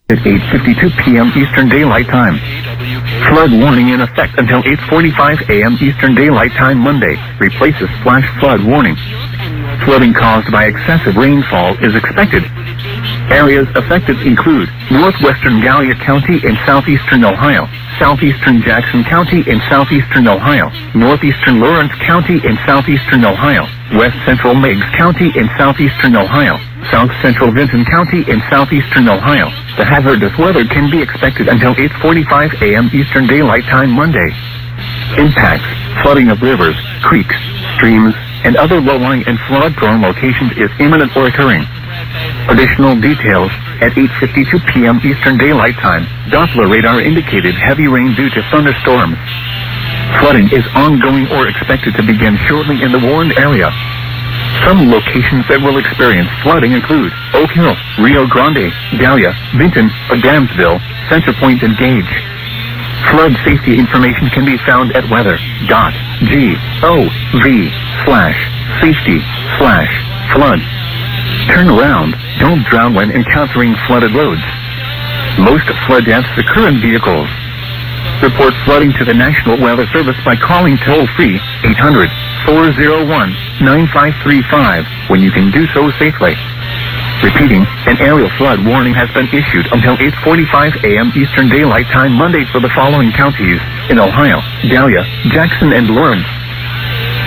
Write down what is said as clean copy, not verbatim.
At 8:52 p.m. Eastern Daylight Time. Flood warning in effect until 8:45 a.m. Eastern Daylight Time Monday. Replaces flash flood warning. Flooding caused by excessive rainfall is expected. Areas affected include northwestern Gallia County in southeastern Ohio, southeastern Jackson County in southeastern Ohio, northeastern Lawrence County in southeastern Ohio, west central Meigs County in southeastern Ohio, south central Vinton County in southeastern Ohio. The hazardous weather can be expected until 8:45 a.m. Eastern Daylight Time Monday. Impacts: flooding of rivers, creeks, streams, and other low-lying and flood-prone locations is imminent or occurring. Additional details: at 8:52 p.m. Eastern Daylight Time, Doppler radar indicated heavy rain due to thunderstorms. Flooding is ongoing or expected to begin shortly in the warned area. Some locations that will experience flooding include Oak Hill, Rio Grande, Gallia, Vinton, Adamsville, Center Point, and Gage. Flood safety information can be found at weather.gov/safety/flood. Turn around. Don't drown when encountering flooded roads. Most flood deaths occur in vehicles. Report flooding to the National Weather Service by calling toll-free 800-401-9535 when you can do so safely. Repeating, an aerial flood warning has been issued until 8:45 a.m. Eastern Daylight Time Monday for the following counties in Ohio: Gallia, Jackson, and Lawrence.